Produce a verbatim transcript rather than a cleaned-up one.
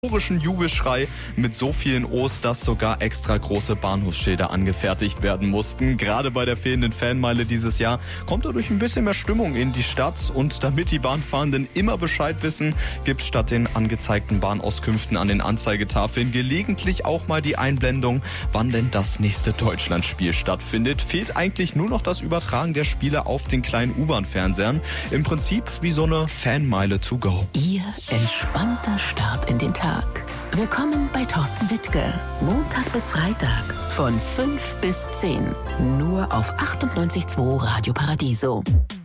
Historischen Jubelschrei mit so vielen O's, dass sogar extra große Bahnhofsschilder angefertigt werden mussten. Gerade bei der fehlenden Fanmeile dieses Jahr kommt dadurch ein bisschen mehr Stimmung in die Stadt. Und damit die Bahnfahrenden immer Bescheid wissen, gibt es statt den angezeigten Bahnauskünften an den Anzeigetafeln gelegentlich auch mal die Einblendung, wann denn das nächste Deutschlandspiel stattfindet. Fehlt eigentlich nur noch das Übertragen der Spiele auf den kleinen U-Bahn-Fernsehern. Im Prinzip wie so eine Fanmeile to go. Ihr entspannter Start in den Tag. Willkommen bei Thorsten Wittke. Montag bis Freitag von fünf bis zehn. Nur auf achtundneunzig Komma zwei Radio Paradiso.